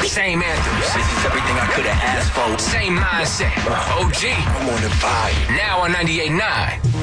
Same anthems. This is everything I could have asked for. Same mindset. OG. I'm on the vibe. Now on 98.9.